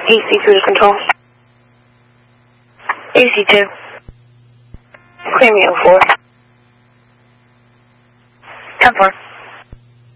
EC2 to control. EC2. Clear me 04. 10-4.